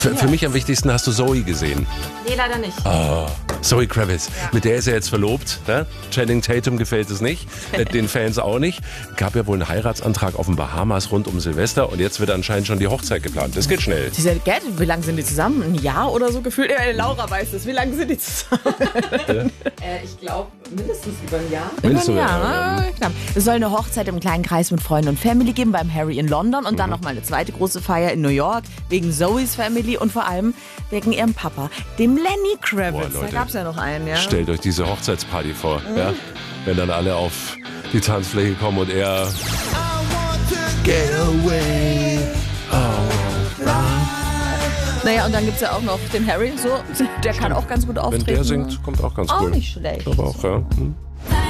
Für mich am wichtigsten, hast du Zoe gesehen? Nee, leider nicht. Oh, Zoe Kravitz. Ja. Mit der ist er jetzt verlobt. Ne? Channing Tatum gefällt es nicht. Den Fans auch nicht. Gab ja wohl einen Heiratsantrag auf den Bahamas rund um Silvester und jetzt wird anscheinend schon die Hochzeit geplant. Das geht schnell. Wie lange sind die zusammen? Ein Jahr oder so gefühlt? Laura weiß es. Wie lange sind die zusammen? Ich glaube, mindestens über ein Jahr. Mindestens Über ein sogar, Jahr, ne? Knapp. Es soll eine Hochzeit im kleinen Kreis mit Freunden und Family geben beim Harry in London und dann nochmal eine zweite große Feier in New York wegen Zoes Family und vor allem wegen ihrem Papa, dem Lenny Kravitz. Boah, Leute. Da gab es ja noch einen, ja. Stellt euch diese Hochzeitsparty vor. Ja? Wenn dann alle auf die Tanzfläche kommen und er... Get away. Naja, und dann gibt es ja auch noch den Harry, so, der kann auch ganz gut auftreten. Wenn der singt, kommt auch ganz Auch cool. nicht schlecht. Aber auch, ja.